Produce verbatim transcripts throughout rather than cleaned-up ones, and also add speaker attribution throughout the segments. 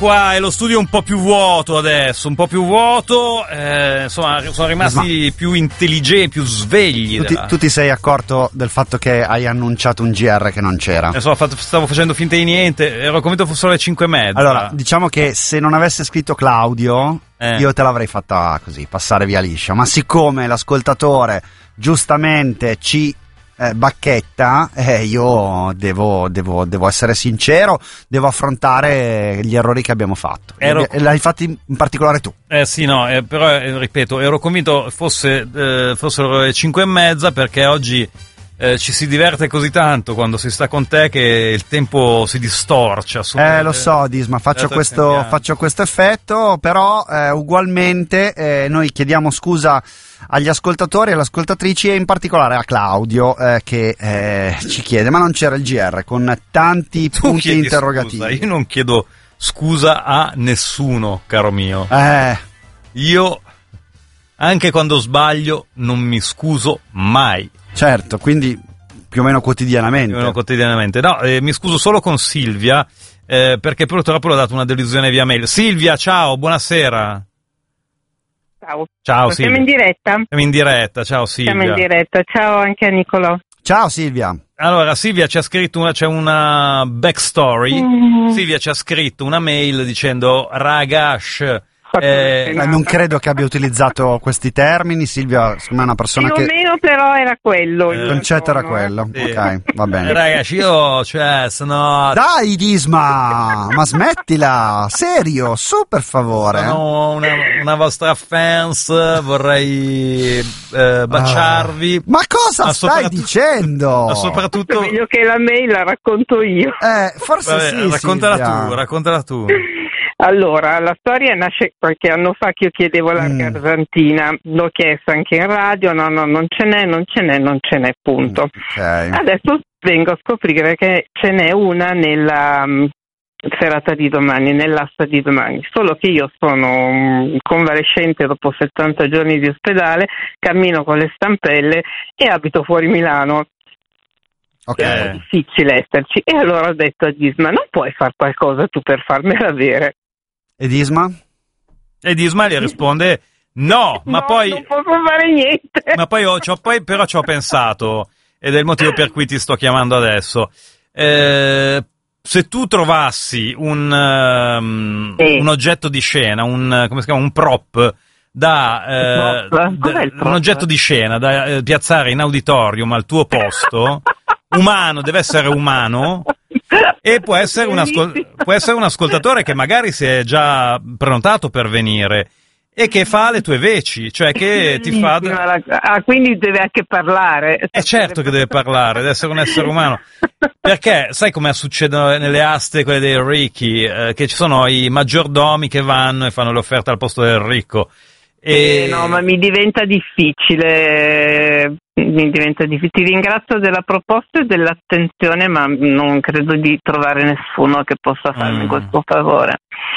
Speaker 1: Qua è lo studio un po' più vuoto adesso, un po' più vuoto, eh, insomma sono rimasti Ma più intelligenti, più svegli.
Speaker 2: Tu ti,
Speaker 1: della...
Speaker 2: tu ti sei accorto del fatto che hai annunciato un G R che non c'era?
Speaker 1: Eh, so, fatto, stavo facendo finta di niente, ero convinto fossero le cinque e mezza.
Speaker 2: Allora, diciamo che se non avesse scritto Claudio, eh. io te l'avrei fatta così, passare via liscia, ma siccome l'ascoltatore giustamente ci... Eh, bacchetta, eh, io devo, devo, devo essere sincero, devo affrontare gli errori che abbiamo fatto.
Speaker 1: Ero...
Speaker 2: E l'hai fatti in particolare tu.
Speaker 1: Eh sì, no, eh, però eh, ripeto, ero convinto fosse eh, fossero le cinque e mezza perché oggi eh, ci si diverte così tanto quando si sta con te che il tempo si distorce.
Speaker 2: Eh, lo so, Disma, faccio questo, faccio questo effetto, però eh, ugualmente eh, noi chiediamo scusa agli ascoltatori e alle ascoltatrici e in particolare a Claudio eh, che eh, ci chiede ma non c'era il G R con tanti
Speaker 1: tu
Speaker 2: punti interrogativi.
Speaker 1: Scusa, io non chiedo scusa a nessuno, caro mio.
Speaker 2: Eh.
Speaker 1: Io anche quando sbaglio non mi scuso mai.
Speaker 2: Certo, quindi più o meno quotidianamente.
Speaker 1: Più o meno quotidianamente. No, eh, mi scuso solo con Silvia eh, perché purtroppo le ho dato una delusione via mail. Silvia, ciao, buonasera.
Speaker 3: Ciao.
Speaker 1: Ciao
Speaker 3: Siamo
Speaker 1: Silvia.
Speaker 3: in diretta?
Speaker 1: Siamo in diretta, ciao Silvia.
Speaker 3: Siamo in diretta, ciao anche a Nicolò.
Speaker 2: Ciao Silvia.
Speaker 1: Allora, Silvia ci ha scritto una, c'è una backstory. Mm. Silvia ci ha scritto una mail dicendo ragash.
Speaker 2: Eh, non credo che abbia utilizzato questi termini, Silvia, secondo me è una persona
Speaker 3: più
Speaker 2: che...
Speaker 3: Più o meno però era quello.
Speaker 2: Il concetto era quello,
Speaker 1: sì.
Speaker 2: Ok, va bene.
Speaker 1: Ragazzi, io, cioè, sono...
Speaker 2: Dai Disma, ma smettila, serio, su per favore.
Speaker 1: Sono una, una vostra fans, vorrei eh, baciarvi.
Speaker 2: Ah. Ma cosa ma stai dicendo?
Speaker 1: Ma soprattutto...
Speaker 3: È meglio che la mail la racconto io.
Speaker 2: Eh, forse Vabbè, sì,
Speaker 1: raccontala
Speaker 2: Silvia.
Speaker 1: tu, raccontala tu.
Speaker 3: Allora, la storia nasce qualche anno fa che io chiedevo la mm. Garzantina, l'ho chiesto anche in radio, no, no, non ce n'è, non ce n'è, non ce n'è, punto.
Speaker 2: Okay.
Speaker 3: Adesso vengo a scoprire che ce n'è una nella um, serata di domani, nell'asta di domani, solo che io sono um, convalescente dopo settanta giorni di ospedale, cammino con le stampelle e abito fuori Milano.
Speaker 2: Okay.
Speaker 3: È un po' difficile esserci. E allora ho detto a Disma, non puoi fare qualcosa tu per farmela avere?
Speaker 2: E Disma?
Speaker 1: E Disma gli risponde no, ma
Speaker 3: no,
Speaker 1: poi
Speaker 3: non posso fare niente.
Speaker 1: Ma poi, ho, c'ho, poi però ci ho pensato ed è il motivo per cui ti sto chiamando adesso. Eh, se tu trovassi un, um, sì. un oggetto di scena, un come si chiama, un prop da, eh, da un oggetto di scena da eh, piazzare in auditorium al tuo posto, umano, deve essere umano. E può essere, un ascol- può essere un ascoltatore che magari si è già prenotato per venire e che fa le tue veci, cioè che ti fa...
Speaker 3: Ah, quindi deve anche parlare.
Speaker 1: È certo che deve parlare, deve essere un essere umano. Perché sai come succede nelle aste, quelle dei ricchi, eh, che ci sono i maggiordomi che vanno e fanno l'offerta al posto del ricco. E...
Speaker 3: Eh, no, ma mi diventa difficile, mi diventa difficile. Ti ringrazio della proposta e dell'attenzione, ma non credo di trovare nessuno che possa farmi mm. questo favore.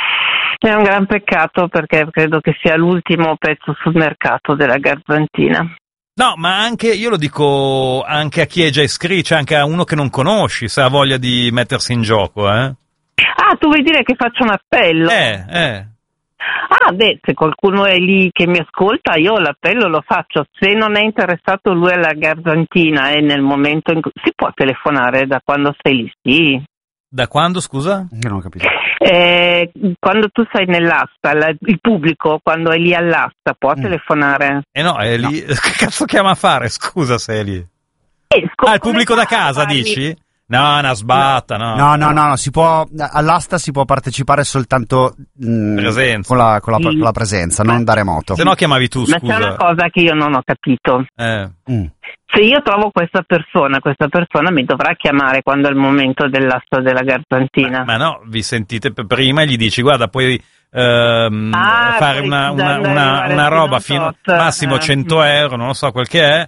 Speaker 3: È un gran peccato perché credo che sia l'ultimo pezzo sul mercato della Garzantina.
Speaker 1: No, ma anche, io lo dico anche a chi è già iscritto, cioè anche a uno che non conosci, se ha voglia di mettersi in gioco, eh?
Speaker 3: Ah, tu vuoi dire che faccio un appello?
Speaker 1: Eh, eh.
Speaker 3: Ah, beh, se qualcuno è lì che mi ascolta, io l'appello lo faccio. Se non è interessato lui alla Garzantina e nel momento in cui... Si può telefonare da quando sei lì, sì.
Speaker 1: Da quando, scusa?
Speaker 2: Io non ho capito.
Speaker 3: Eh, quando tu sei nell'asta, la, il pubblico quando è lì all'asta può mm. telefonare?
Speaker 1: Eh no, è lì. No. Che cazzo chiama a fare? Scusa se è lì.
Speaker 3: Eh, scu-
Speaker 1: ah, il pubblico da casa, dici? No, una sbatta, no.
Speaker 2: No, no, no, no, si può, all'asta si può partecipare soltanto mh,
Speaker 1: presenza.
Speaker 2: Con, la, con, la,
Speaker 3: sì.
Speaker 2: con la presenza, non da remoto.
Speaker 1: Se no chiamavi tu, scusa.
Speaker 3: Ma c'è una cosa che io non ho capito.
Speaker 1: Eh.
Speaker 2: Mm.
Speaker 3: Se io trovo questa persona, questa persona mi dovrà chiamare quando è il momento dell'asta della Garzantina.
Speaker 1: Ma, ma no, vi sentite prima e gli dici, guarda, puoi ehm,
Speaker 3: ah,
Speaker 1: fare una, una, una, una roba fino a massimo cento euro, non lo so quel che è.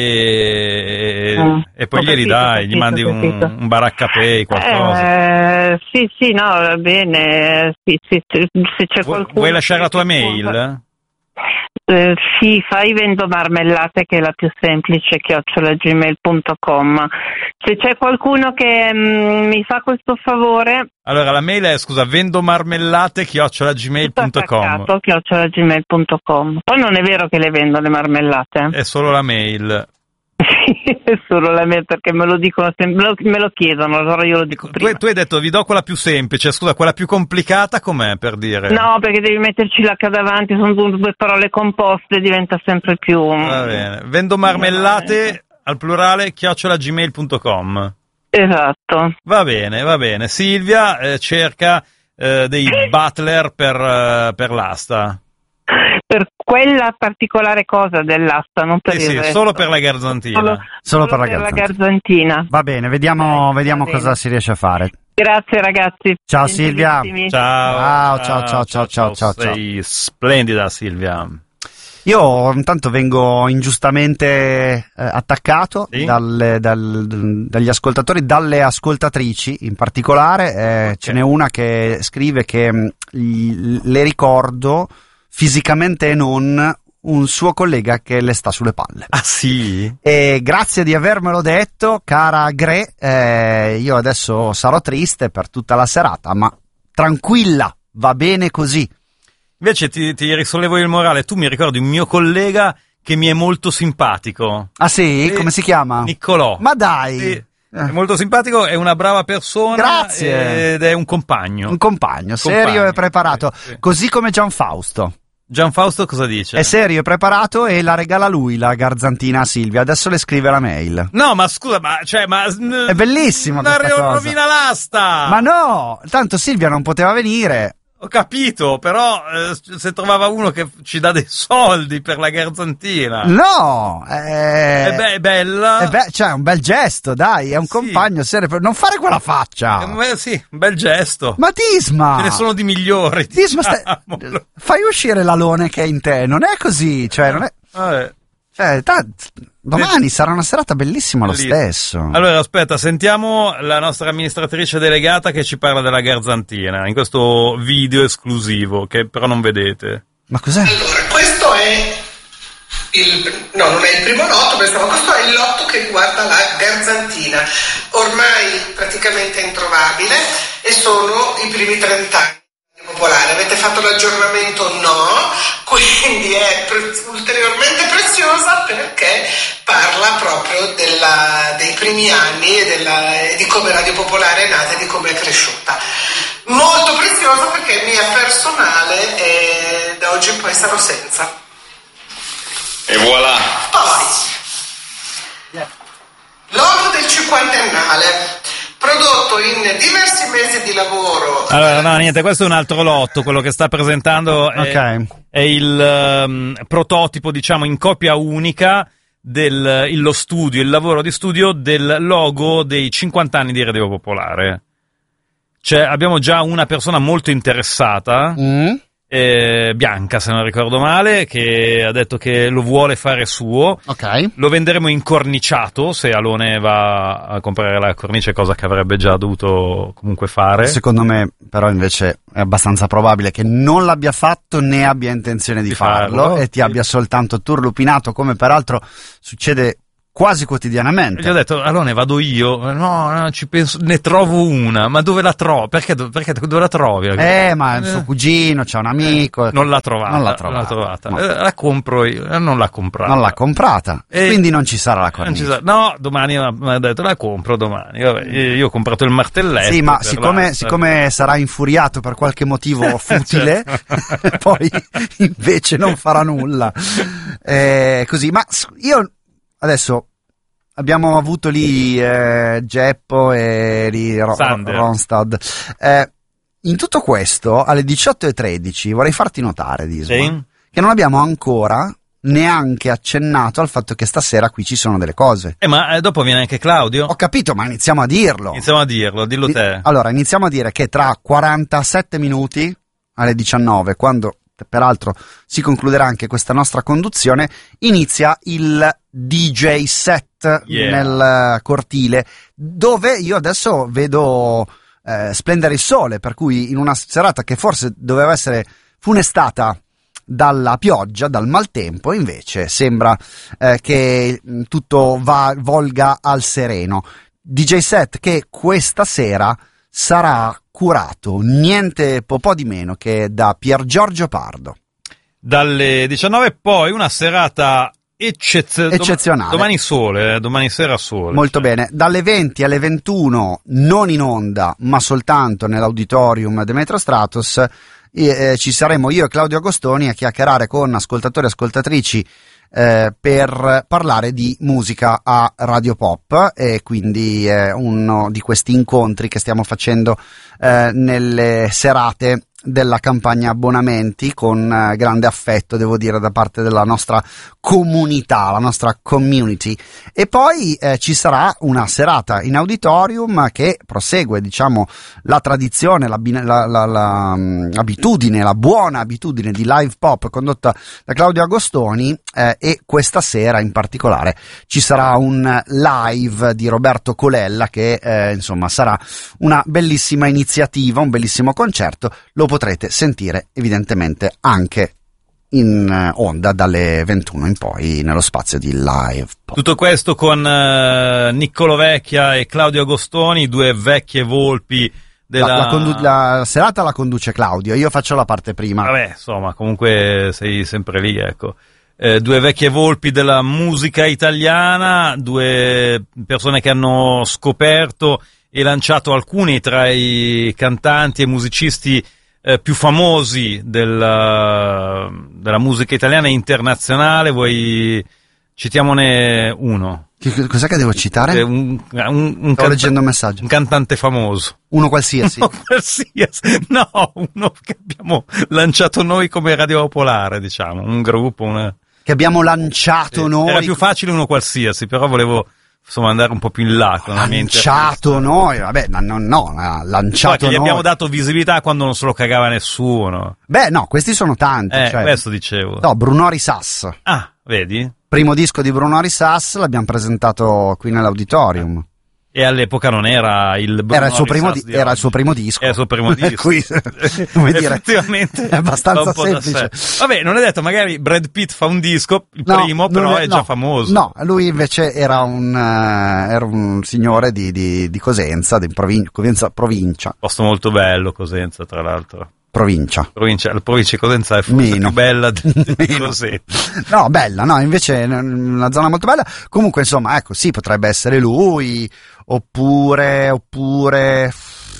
Speaker 1: E,
Speaker 3: mm,
Speaker 1: e poi glieli
Speaker 3: capito,
Speaker 1: dai,
Speaker 3: capito,
Speaker 1: gli mandi un, un baraccapay, qualcosa.
Speaker 3: Eh, sì, sì, no, va bene. Sì, sì, se c'è
Speaker 1: Vu-
Speaker 3: qualcuno.
Speaker 1: Vuoi lasciare la tua mail?
Speaker 3: Eh, sì, fai Vendo Marmellate, che è la più semplice, chiocciola gmail punto com. Se c'è qualcuno che mh, mi fa questo favore.
Speaker 1: Allora la mail è, scusa, vendomarmellate chiocciola gmail punto com.
Speaker 3: chiocciola gmail punto com. Poi non è vero che le vendo le marmellate.
Speaker 1: È solo la mail.
Speaker 3: Sì, è solo la mail, perché me lo dicono sempre, me lo, me lo chiedono, allora io lo dico prima.
Speaker 1: Tu, tu hai detto vi do quella più semplice, scusa, quella più complicata com'è, per dire?
Speaker 3: No, perché devi metterci l'H davanti, sono due parole composte, diventa sempre più...
Speaker 1: Va bene, vendo marmellate al plurale chiocciola gmail punto com.
Speaker 3: Esatto.
Speaker 1: Va bene, va bene. Silvia eh, cerca eh, dei butler per, uh, per l'asta.
Speaker 3: Per quella particolare cosa dell'asta, non per
Speaker 1: sì,
Speaker 3: il
Speaker 1: sì,
Speaker 3: resto.
Speaker 1: Solo per la garzantina.
Speaker 3: Solo,
Speaker 2: solo,
Speaker 3: solo
Speaker 2: per, la,
Speaker 3: per
Speaker 2: garzantina.
Speaker 3: la garzantina.
Speaker 2: Va bene, vediamo,
Speaker 3: eh,
Speaker 2: vediamo
Speaker 3: va
Speaker 2: cosa
Speaker 3: bene.
Speaker 2: si riesce a fare.
Speaker 3: Grazie ragazzi.
Speaker 2: Ciao Silvia.
Speaker 1: Ciao.
Speaker 2: Ciao, ciao, ciao, ciao, ciao.
Speaker 1: Sei splendida Silvia.
Speaker 2: Io intanto vengo ingiustamente eh, attaccato
Speaker 1: sì?
Speaker 2: dalle, dal, dagli ascoltatori, dalle ascoltatrici in particolare. Eh, okay. Ce n'è una che scrive che mh, le ricordo fisicamente e non un suo collega che le sta sulle palle.
Speaker 1: Ah sì?
Speaker 2: E grazie di avermelo detto, cara Gre. Eh, io adesso sarò triste per tutta la serata, ma tranquilla, va bene così.
Speaker 1: Invece ti, ti risollevo il morale, tu mi ricordi un mio collega che mi è molto simpatico.
Speaker 2: Ah sì? E come si chiama?
Speaker 1: Niccolò.
Speaker 2: Ma dai!
Speaker 1: Sì. È molto simpatico, è una brava persona.
Speaker 2: Grazie.
Speaker 1: Ed è un compagno.
Speaker 2: Un compagno, serio compagno. E preparato. Sì, sì. Così come Gianfausto.
Speaker 1: Gianfausto cosa dice?
Speaker 2: È serio e preparato e la regala lui la garzantina a Silvia. Adesso le scrive la mail.
Speaker 1: No, ma scusa, ma cioè, ma
Speaker 2: è bellissima questa cosa.
Speaker 1: Rovina l'asta.
Speaker 2: Ma no, tanto Silvia non poteva venire.
Speaker 1: Ho capito, però eh, se trovava uno che ci dà dei soldi per la garzantina.
Speaker 2: No, è,
Speaker 1: è, be- è bella.
Speaker 2: È be- cioè, è un bel gesto, dai, è un sì. compagno serio. Non fare quella faccia.
Speaker 1: Eh, sì, un bel gesto.
Speaker 2: Ma Tisma!
Speaker 1: Ce ne sono di migliori.
Speaker 2: Tisma, stai... fai uscire l'alone che è in te, non è così, cioè, non è...
Speaker 1: Vabbè.
Speaker 2: Cioè, ta... domani sarà una serata bellissima lo
Speaker 1: Bellissimo.
Speaker 2: stesso.
Speaker 1: Allora, aspetta, sentiamo la nostra amministratrice delegata che ci parla della garzantina in questo video esclusivo che però non vedete.
Speaker 2: Ma cos'è?
Speaker 4: Allora, questo è il no, non è il primo lotto, questo è il lotto che riguarda la garzantina, ormai praticamente introvabile, e sono i primi trent'anni. Popolare. Avete fatto l'aggiornamento? No, quindi è pre- ulteriormente preziosa perché parla proprio della, dei primi anni e della, di come Radio Popolare è nata e di come è cresciuta. Molto preziosa perché è mia personale e da oggi in poi sarò senza.
Speaker 5: E voilà!
Speaker 4: Poi, logo del cinquantennale. Prodotto in diversi mesi di lavoro.
Speaker 1: Allora, no, niente, questo è un altro lotto, quello che sta presentando è,
Speaker 2: okay.
Speaker 1: è il um, prototipo, diciamo, in copia unica del il, lo studio, il lavoro di studio del logo dei cinquanta anni di Radio Popolare. Cioè, abbiamo già una persona molto interessata,
Speaker 2: mm.
Speaker 1: eh, Bianca, se non ricordo male, che ha detto che lo vuole fare suo.
Speaker 2: Ok.
Speaker 1: Lo venderemo incorniciato, se Alone va a comprare la cornice, cosa che avrebbe già dovuto comunque fare.
Speaker 2: Secondo me, però, invece è abbastanza probabile che non l'abbia fatto né abbia intenzione di, di farlo, farlo e ti sì. abbia soltanto turlupinato, come peraltro succede quasi quotidianamente.
Speaker 1: Gli ho detto, Alone, vado io. No, no, ci penso, ne trovo una. Ma dove la trovo? Perché, perché dove la trovi?
Speaker 2: Eh, ma il suo cugino, c'è un amico.
Speaker 1: Eh, non l'ha trovata.
Speaker 2: Non l'ha trovata.
Speaker 1: L'ha trovata.
Speaker 2: No.
Speaker 1: Eh, la compro io. Non l'ha comprata.
Speaker 2: Non l'ha comprata. E quindi non ci sarà la cornice.
Speaker 1: Sarà. No, domani mi ha detto, la compro domani. Vabbè, io ho comprato il martelletto.
Speaker 2: Sì, ma siccome, siccome sarà infuriato per qualche motivo futile, poi invece non farà nulla. Eh, così, ma io adesso abbiamo avuto lì eh, Geppo e lì Ro- Ronstad. Eh, in tutto questo, alle diciotto e tredici, vorrei farti notare, Disma,
Speaker 1: sì?
Speaker 2: che non abbiamo ancora neanche accennato al fatto che stasera qui ci sono delle cose.
Speaker 1: Eh, ma eh, dopo viene anche Claudio?
Speaker 2: Ho capito, ma iniziamo a dirlo.
Speaker 1: Iniziamo a dirlo, dillo te.
Speaker 2: Allora, iniziamo a dire che tra quarantasette minuti, alle diciannove, quando peraltro si concluderà anche questa nostra conduzione, inizia il D J set yeah. nel cortile, dove io adesso vedo eh, splendere il sole, per cui in una serata che forse doveva essere funestata dalla pioggia, dal maltempo, invece sembra eh, che tutto va, volga al sereno. D J set che questa sera sarà curato niente po', po' di meno che da Pier Giorgio Pardo.
Speaker 1: Dalle diciannove poi una serata Eccezio-
Speaker 2: eccezionale.
Speaker 1: Domani sole, eh, domani sera sole.
Speaker 2: Molto
Speaker 1: cioè.
Speaker 2: bene. Dalle venti alle ventuno, non in onda, ma soltanto nell'auditorium Demetrio Stratos, eh, ci saremo io e Claudio Agostoni a chiacchierare con ascoltatori e ascoltatrici eh, per parlare di musica a Radio Pop, e quindi è uno di questi incontri che stiamo facendo eh, nelle serate della campagna abbonamenti con eh, grande affetto, devo dire, da parte della nostra comunità, la nostra community. E poi eh, ci sarà una serata in auditorium che prosegue, diciamo, la tradizione, la, la, la, la um, abitudine, la buona abitudine di live pop condotta da Claudio Agostoni, eh, e questa sera in particolare ci sarà un live di Roberto Colella che eh, insomma sarà una bellissima iniziativa, un bellissimo concerto. Lo potrete sentire evidentemente anche in onda dalle ventuno in poi nello spazio di live pop.
Speaker 1: Tutto questo con uh, Niccolo Vecchia e Claudio Agostoni, due vecchie volpi della...
Speaker 2: La, la, condu- la serata la conduce Claudio, io faccio la parte prima.
Speaker 1: Vabbè, insomma, comunque sei sempre lì, ecco. Eh, due vecchie volpi della musica italiana, due persone che hanno scoperto e lanciato alcuni tra i cantanti e musicisti eh, più famosi della, della musica italiana e internazionale. Vuoi citiamone uno?
Speaker 2: Che, cos'è che devo citare?
Speaker 1: Eh, un, un, un
Speaker 2: Sto
Speaker 1: canta-
Speaker 2: leggendo un messaggio.
Speaker 1: Un cantante famoso.
Speaker 2: Uno qualsiasi.
Speaker 1: Uno qualsiasi. No, uno che abbiamo lanciato noi come Radio Popolare, diciamo, un gruppo, una...
Speaker 2: che abbiamo lanciato
Speaker 1: eh,
Speaker 2: noi.
Speaker 1: Era più facile uno qualsiasi, però volevo insomma andare un po' più in là con la mente.
Speaker 2: Lanciato noi, vabbè, no, no, no lanciato
Speaker 1: so, che
Speaker 2: noi.
Speaker 1: gli abbiamo dato visibilità quando non se lo cagava nessuno.
Speaker 2: Beh, no, questi sono tanti.
Speaker 1: Eh,
Speaker 2: cioè,
Speaker 1: questo dicevo.
Speaker 2: No, Bruno Risas.
Speaker 1: Ah, vedi?
Speaker 2: Primo disco di Bruno Risas, l'abbiamo presentato qui nell'auditorium.
Speaker 1: E all'epoca non era il Bruno
Speaker 2: era il suo primo
Speaker 1: di,
Speaker 2: di- era il suo primo disco.
Speaker 1: Era il suo primo disco.
Speaker 2: Qui, come dire,
Speaker 1: effettivamente
Speaker 2: è abbastanza
Speaker 1: fa un po'
Speaker 2: semplice.
Speaker 1: da sé. Vabbè, non è detto, magari Brad Pitt fa un disco, il
Speaker 2: No,
Speaker 1: primo,
Speaker 2: non
Speaker 1: però è,
Speaker 2: è-
Speaker 1: già
Speaker 2: no,
Speaker 1: famoso.
Speaker 2: No, lui invece era un, eh, era un signore di, di, di Cosenza, di provin- Cosenza, provincia.
Speaker 1: Posto molto bello, Cosenza, tra l'altro.
Speaker 2: Provincia.
Speaker 1: Provincia, la provincia di Cosenza è forse
Speaker 2: Meno.
Speaker 1: più bella di, di
Speaker 2: Meno.
Speaker 1: Cosenza.
Speaker 2: No, bella, no, invece è una zona molto bella. Comunque, insomma, ecco, sì, potrebbe essere lui, oppure, oppure,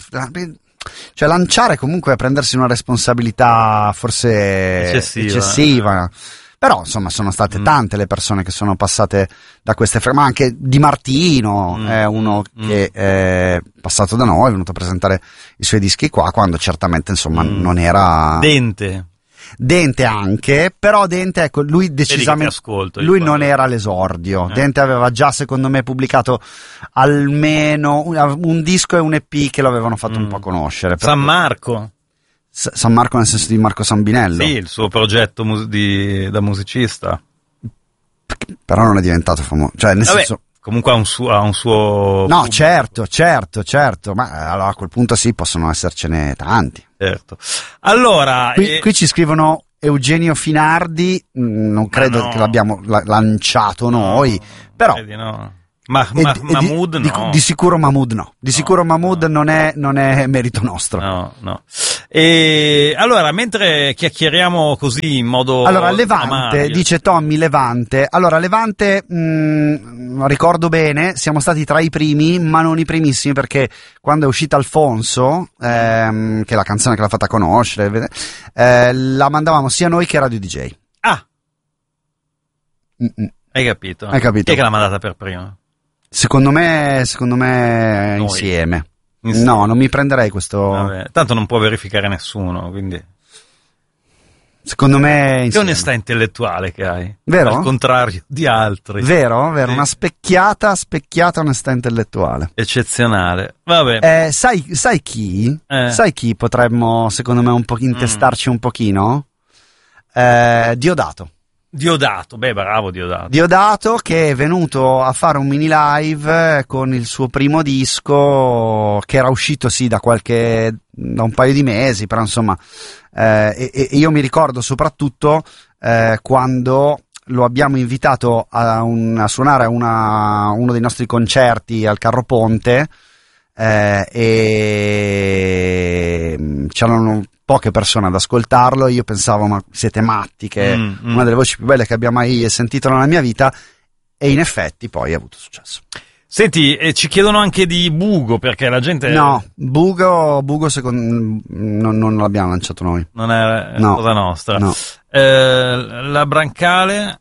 Speaker 2: cioè lanciare comunque, prendersi una responsabilità forse
Speaker 1: Eccessiva.
Speaker 2: eccessiva. Però, insomma, sono state
Speaker 1: Mm.
Speaker 2: tante le persone che sono passate da queste fermate, ma anche Di Martino
Speaker 1: Mm.
Speaker 2: è uno
Speaker 1: Mm.
Speaker 2: che è passato da noi, è venuto a presentare i suoi dischi qua, quando certamente, insomma,
Speaker 1: Mm.
Speaker 2: non era...
Speaker 1: Dente.
Speaker 2: Dente anche, però Dente, ecco, lui decisamente,
Speaker 1: ascolto,
Speaker 2: lui
Speaker 1: io
Speaker 2: non
Speaker 1: quando-
Speaker 2: era l'esordio.
Speaker 1: Eh.
Speaker 2: Dente aveva già, secondo me, pubblicato almeno un, un disco e un E P che lo avevano fatto
Speaker 1: Mm.
Speaker 2: un po' conoscere. Per
Speaker 1: San
Speaker 2: cui-
Speaker 1: Marco.
Speaker 2: S- San Marco nel senso di Marco Sambinello,
Speaker 1: Sì, il suo progetto mus- di, da musicista.
Speaker 2: però non è diventato famoso, cioè nel
Speaker 1: Vabbè,
Speaker 2: senso...
Speaker 1: comunque ha un suo, ha un suo
Speaker 2: No,
Speaker 1: pubblico,
Speaker 2: certo, certo, certo, ma eh, allora a quel punto sì, possono essercene tanti.
Speaker 1: certo. Allora,
Speaker 2: Qui,
Speaker 1: eh,
Speaker 2: qui ci scrivono Eugenio Finardi, mh, non credo
Speaker 1: no.
Speaker 2: che l'abbiamo la- lanciato noi, però...
Speaker 1: vedi, no. Ma,
Speaker 2: E
Speaker 1: ma,
Speaker 2: di- e di-
Speaker 1: Mahmood
Speaker 2: di,
Speaker 1: no.
Speaker 2: di sicuro Mahmood no, di
Speaker 1: No,
Speaker 2: sicuro Mahmood
Speaker 1: no.
Speaker 2: non, è, non è merito nostro.
Speaker 1: No, no. E allora, mentre chiacchieriamo così in modo
Speaker 2: Allora, Levante,
Speaker 1: amario,
Speaker 2: dice Tommy Levante. Allora, Levante, mh, ricordo bene, siamo stati tra i primi, ma non i primissimi, perché quando è uscita Alfonso, ehm, che è la canzone che l'ha fatta conoscere, eh, la mandavamo sia noi che Radio D J.
Speaker 1: Ah,
Speaker 2: Mm-mm.
Speaker 1: hai capito?
Speaker 2: Hai capito.
Speaker 1: Chi è che l'ha mandata per prima?
Speaker 2: Secondo me, secondo me
Speaker 1: Noi.
Speaker 2: insieme.
Speaker 1: Insieme.
Speaker 2: No, non mi prenderei questo.
Speaker 1: Vabbè, tanto non può verificare nessuno, quindi...
Speaker 2: Secondo me
Speaker 1: Che
Speaker 2: insieme.
Speaker 1: onestà intellettuale che hai.
Speaker 2: Vero?
Speaker 1: Al contrario di altri.
Speaker 2: Vero, vero,
Speaker 1: Sì.
Speaker 2: una specchiata, specchiata onestà intellettuale.
Speaker 1: Eccezionale. Vabbè.
Speaker 2: Eh, sai, sai chi?
Speaker 1: Eh.
Speaker 2: Sai chi potremmo, secondo me, un po' intestarci un pochino? Eh, Diodato.
Speaker 1: Diodato, beh, bravo Diodato.
Speaker 2: Diodato che è venuto a fare un mini live con il suo primo disco, che era uscito sì da qualche da un paio di mesi, però insomma eh, e, e io mi ricordo soprattutto eh, quando lo abbiamo invitato a, un, a suonare a una, uno dei nostri concerti al Carro Ponte eh, e c'erano poche persone ad ascoltarlo. Io pensavo, ma siete matti, che
Speaker 1: mm,
Speaker 2: è una delle voci più belle che abbia mai sentito nella mia vita, e in effetti poi ha avuto successo.
Speaker 1: Senti, e ci chiedono anche di Bugo, perché la gente...
Speaker 2: No, Bugo, Bugo secondo non, non l'abbiamo lanciato noi.
Speaker 1: Non è
Speaker 2: no,
Speaker 1: cosa nostra.
Speaker 2: No.
Speaker 1: Eh, la Brancale,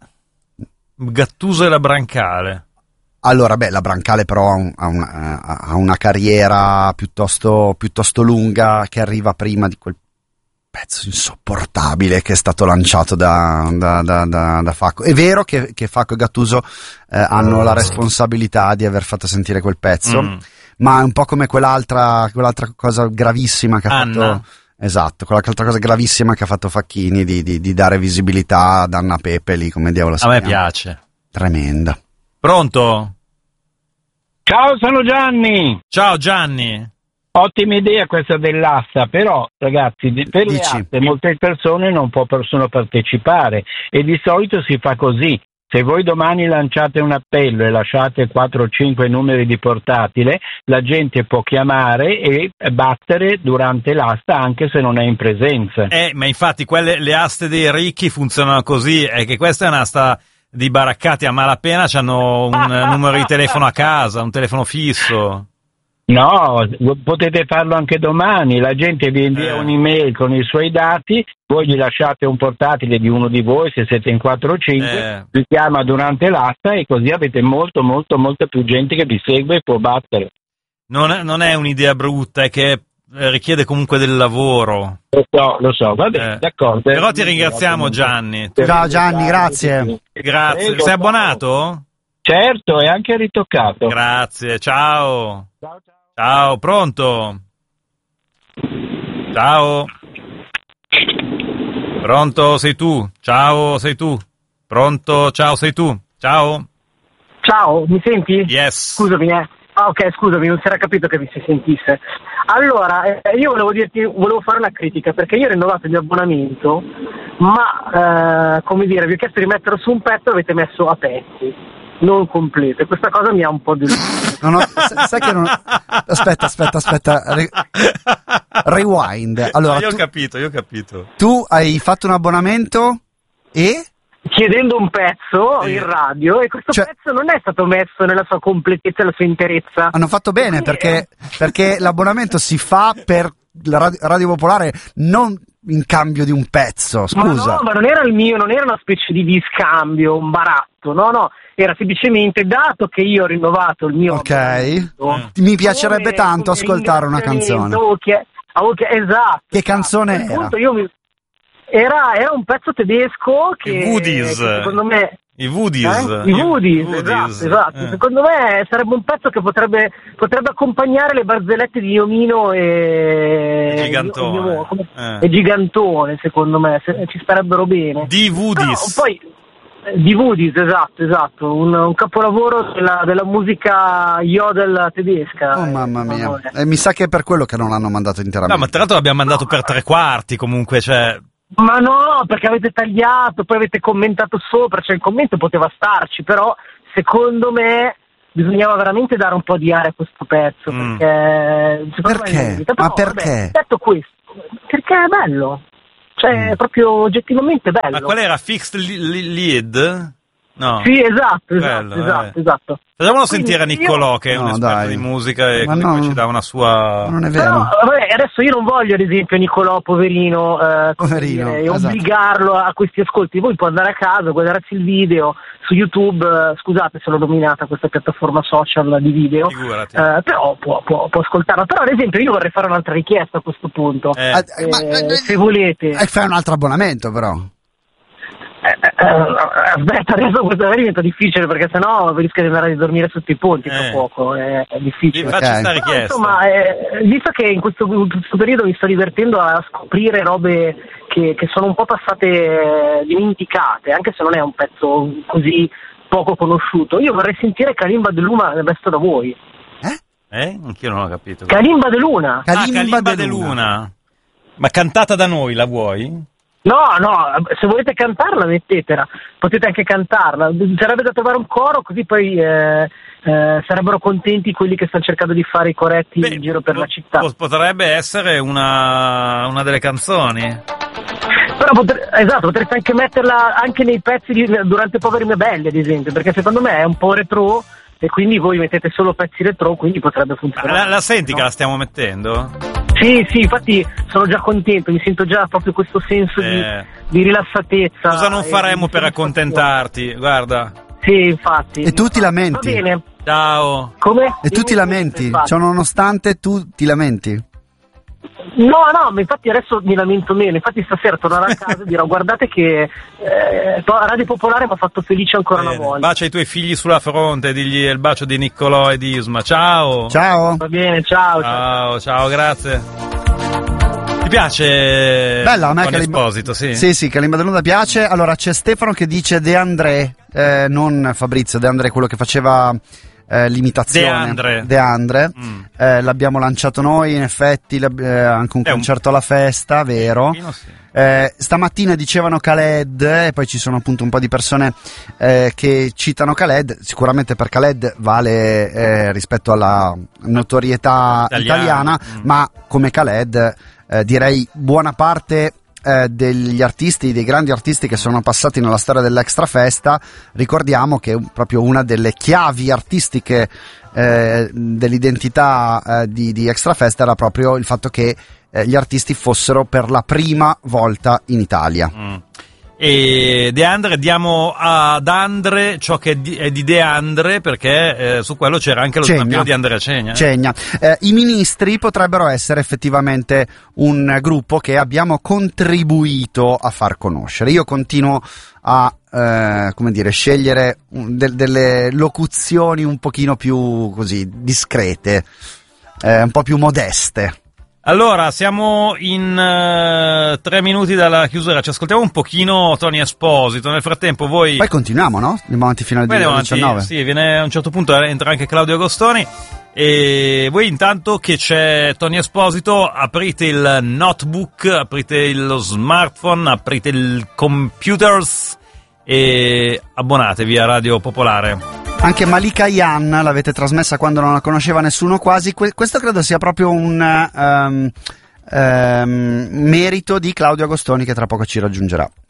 Speaker 1: Gattuso e la Brancale.
Speaker 2: Allora, beh, la Brancale però ha, un, ha, una, ha una carriera piuttosto, piuttosto lunga, che arriva prima di quel pezzo insopportabile che è stato lanciato da, da, da, da, da Facco. È vero che, che Facco e Gattuso eh, hanno la responsabilità di aver fatto sentire quel pezzo, mm. ma è un po' come quell'altra, quell'altra cosa gravissima che ha
Speaker 1: Anna.
Speaker 2: fatto... Esatto, quell'altra cosa gravissima che ha fatto Facchini di, di, di dare visibilità ad Anna Pepeli, come diavolo si
Speaker 1: A me
Speaker 2: chiama.
Speaker 1: piace.
Speaker 2: Tremenda.
Speaker 1: Pronto?
Speaker 6: Ciao, sono Gianni.
Speaker 1: Ciao Gianni.
Speaker 6: Ottima idea questa dell'asta, però ragazzi, per le
Speaker 2: Dici.
Speaker 6: aste molte persone non possono partecipare e di solito si fa così. Se voi domani lanciate un appello e lasciate quattro o cinque numeri di portatile, la gente può chiamare e battere durante l'asta anche se non è in presenza.
Speaker 1: Eh, ma infatti quelle, le aste dei ricchi funzionano così, è che questa è un'asta di baraccati a malapena, c'hanno un numero di telefono a casa, un telefono fisso.
Speaker 6: No, potete farlo anche domani, la gente vi invia
Speaker 1: eh.
Speaker 6: un'email con i suoi dati, voi gli lasciate un portatile di uno di voi, se siete in quattro o cinque,
Speaker 1: eh.
Speaker 6: vi chiama durante l'asta e così avete molto molto molta più gente che vi segue e può battere.
Speaker 1: Non è, non è un'idea brutta, è che richiede comunque del lavoro.
Speaker 6: Lo so, lo so, va bene,
Speaker 1: eh.
Speaker 6: d'accordo.
Speaker 1: Però ti ringraziamo Gianni.
Speaker 2: Ciao Gianni, grazie.
Speaker 1: Grazie.
Speaker 6: Prego,
Speaker 1: Sei abbonato?
Speaker 6: Certo, è anche ritoccato.
Speaker 1: Grazie, ciao.
Speaker 6: Ciao, ciao.
Speaker 1: Ciao, pronto? Ciao. Pronto, sei tu? Ciao, sei tu? Pronto, ciao, sei tu? Ciao?
Speaker 7: Ciao, mi senti?
Speaker 1: Yes.
Speaker 7: Scusami, eh. Ah, ok, scusami, non si era capito che mi si sentisse. Allora, eh, io volevo dirti, volevo fare una critica, perché io ho rinnovato il mio abbonamento, ma, eh, come dire, vi ho chiesto di metterlo su un pezzo e avete messo a pezzi, non completo, e questa cosa mi ha un po' deluso.
Speaker 2: No, no, sai che non... Aspetta, aspetta, aspetta. Re... Rewind. Allora,
Speaker 1: io ho
Speaker 2: tu,
Speaker 1: capito, io ho capito.
Speaker 2: tu hai fatto un abbonamento e...
Speaker 7: Chiedendo un pezzo
Speaker 1: sì.
Speaker 7: in radio, e questo
Speaker 2: cioè,
Speaker 7: pezzo non è stato messo nella sua completezza e la sua interezza.
Speaker 2: Hanno fatto bene,
Speaker 7: Quindi,
Speaker 2: perché, perché l'abbonamento si fa per la radio, radio popolare, non in cambio di un pezzo, scusa.
Speaker 7: Ma no, ma non era il mio, non era una specie di discambio, un baratto, no, no, era semplicemente, dato che io ho rinnovato il mio
Speaker 2: Ok,
Speaker 7: abbonamento,
Speaker 2: mi piacerebbe
Speaker 7: come-
Speaker 2: tanto
Speaker 7: come
Speaker 2: ascoltare una canzone.
Speaker 7: ringraziamento, avevo chie- avevo chie- esatto.
Speaker 2: Che
Speaker 7: esatto.
Speaker 2: canzone
Speaker 7: A quel
Speaker 2: era?
Speaker 7: punto io mi- Era, era un pezzo tedesco che,
Speaker 1: I Woodies.
Speaker 7: che secondo me...
Speaker 1: I Woodies.
Speaker 7: Eh? I Woodies, esatto, esatto.
Speaker 1: Eh.
Speaker 7: Secondo me sarebbe un pezzo che potrebbe, potrebbe accompagnare le barzellette di Iomino e...
Speaker 1: E Gigantone.
Speaker 7: Io- io- come-
Speaker 1: Eh.
Speaker 7: e Gigantone, secondo me, se- ci starebbero bene.
Speaker 1: Di Woodies.
Speaker 7: Però poi, eh, di Woodies, esatto, esatto, un, un capolavoro della, della musica yodel tedesca.
Speaker 2: Oh
Speaker 7: eh,
Speaker 2: mamma
Speaker 7: secondo
Speaker 2: mia,
Speaker 7: me.
Speaker 2: e mi sa che è per quello che non l'hanno mandato interamente.
Speaker 1: No, ma tra l'altro l'abbiamo mandato per tre quarti comunque, cioè...
Speaker 7: Ma no, perché avete tagliato, poi avete commentato sopra, cioè il commento poteva starci, però secondo me bisognava veramente dare un po' di aria a questo pezzo,
Speaker 1: Mm.
Speaker 7: perché secondo
Speaker 2: Perché?
Speaker 7: me merita.
Speaker 2: Ma
Speaker 7: Però,
Speaker 2: perché?
Speaker 7: vabbè, detto questo, perché è bello, cioè è proprio oggettivamente bello.
Speaker 1: Ma qual era? Fixed li- li- Lead? No.
Speaker 7: Sì, esatto, esatto,
Speaker 1: Bello,
Speaker 7: esatto,
Speaker 1: eh.
Speaker 7: esatto.
Speaker 1: Facciamolo
Speaker 7: Quindi
Speaker 1: sentire a
Speaker 7: io-
Speaker 1: Niccolò, che è un
Speaker 2: No,
Speaker 1: esperto
Speaker 2: dai.
Speaker 1: di musica e
Speaker 2: Ma
Speaker 1: quindi
Speaker 2: no.
Speaker 1: poi ci dà una sua...
Speaker 2: Non è
Speaker 7: Però,
Speaker 2: vero.
Speaker 7: vabbè, adesso io non voglio, ad esempio, Niccolò, poverino, eh, come
Speaker 2: Poverino,
Speaker 7: dire,
Speaker 2: esatto.
Speaker 7: obbligarlo a questi ascolti. Voi può andare a casa, guardarsi il video su YouTube, eh, scusate se l'ho dominata questa piattaforma social di video,
Speaker 1: Figurati.
Speaker 7: eh, però può, può, può ascoltarla. Però, ad esempio, io vorrei fare un'altra richiesta a questo punto.
Speaker 1: Eh.
Speaker 2: Ah,
Speaker 7: Eh,
Speaker 2: ma- eh,
Speaker 7: se volete.
Speaker 2: E fai un altro abbonamento, però.
Speaker 7: Eh, eh, aspetta, adesso questo magari diventa difficile, perché sennò rischia di andare a dormire sotto i ponti tra
Speaker 1: Eh.
Speaker 7: poco, è, è
Speaker 1: Vi
Speaker 7: difficile.
Speaker 1: faccio
Speaker 2: Ok.
Speaker 1: questa
Speaker 7: Però,
Speaker 1: richiesta.
Speaker 7: insomma, eh, visto che in questo, in questo periodo mi sto divertendo a scoprire robe che, che sono un po' passate eh, dimenticate, anche se non è un pezzo così poco conosciuto. Io vorrei sentire Kalimba de Luna Resto da voi.
Speaker 1: Eh? Eh? Anch'io non ho capito.
Speaker 7: Kalimba de Luna.
Speaker 1: Kalimba, ah, Kalimba de Luna. Luna. Ma cantata da noi, la vuoi?
Speaker 7: No, no, se volete cantarla mettetela, potete anche cantarla, sarebbe da trovare un coro così poi eh, eh, sarebbero contenti quelli che stanno cercando di fare i coretti Beh, in giro per
Speaker 1: po-
Speaker 7: la città.
Speaker 1: Potrebbe essere una, una delle canzoni.
Speaker 7: Però potre- esatto, potreste anche metterla anche nei pezzi di, durante Poveri Mie Belli ad esempio, perché secondo me è un po' retro e quindi voi mettete solo pezzi retro, quindi potrebbe funzionare.
Speaker 1: La, la senti
Speaker 7: no?
Speaker 1: Che la stiamo mettendo?
Speaker 7: Sì, sì, infatti sono già contento, mi sento già proprio questo senso eh. di, di rilassatezza.
Speaker 1: Cosa non faremo per accontentarti? Guarda.
Speaker 7: Sì, infatti.
Speaker 2: E tu ti lamenti?
Speaker 7: Va bene.
Speaker 1: Ciao.
Speaker 7: Come?
Speaker 2: E tu ti lamenti? Cioè, nonostante tu ti lamenti?
Speaker 7: No, no, ma infatti adesso mi lamento meno, infatti stasera tornerò a casa e dirò guardate che eh, Radio Popolare mi ha fatto felice ancora Bene. una volta.
Speaker 1: Bacia i tuoi figli sulla fronte, digli il bacio di Niccolò e di Isma, ciao!
Speaker 2: Ciao!
Speaker 7: Va bene, ciao!
Speaker 1: Ciao, ciao, ciao grazie! Ti piace?
Speaker 2: Bella, a me
Speaker 1: Kalimba... Esposito, sì.
Speaker 2: Sì, sì, Kalimba de Luna piace. Allora c'è Stefano che dice De André, eh, non Fabrizio, De André, quello che faceva... Eh, l'imitazione
Speaker 1: De Andre,
Speaker 2: De Andre. Mm. Eh, l'abbiamo lanciato noi in effetti, eh, anche un È concerto un... alla festa, vero? Sì. Eh, stamattina dicevano Khaled e poi ci sono appunto un po' di persone eh, che citano Khaled, sicuramente per Khaled vale eh, rispetto alla notorietà italiana, italiana mm. ma come Khaled eh, direi buona parte Eh, degli artisti, dei grandi artisti che sono passati nella storia dell'Extra Festa. Ricordiamo che proprio una delle chiavi artistiche eh, dell'identità eh, di, di Extra Festa era proprio il fatto che eh, gli artisti fossero per la prima volta in Italia.
Speaker 1: Mm. E De Andre, diamo ad Andre ciò che è di, è di De Andre, perché eh, su quello c'era anche lo stampino di Andrea Cegna.
Speaker 2: Cegna. Eh, I Ministri potrebbero essere effettivamente un gruppo che abbiamo contribuito a far conoscere. Io continuo a eh, come dire, scegliere de- delle locuzioni un pochino più così discrete, eh, un po' più modeste.
Speaker 1: Allora, siamo in uh, tre minuti dalla chiusura, ci ascoltiamo un pochino Tony Esposito, nel frattempo voi...
Speaker 2: Poi continuiamo, no? Andiamo avanti fino alle diciannove.
Speaker 1: Sì, viene a un certo punto, entra anche Claudio Agostoni, e voi intanto che c'è Tony Esposito, aprite il notebook, aprite lo smartphone, aprite il computers e abbonatevi a Radio Popolare.
Speaker 2: Anche Malika Yan l'avete trasmessa quando non la conosceva nessuno quasi. Que- questo credo sia proprio un um, um, merito di Claudio Agostoni, che tra poco ci raggiungerà.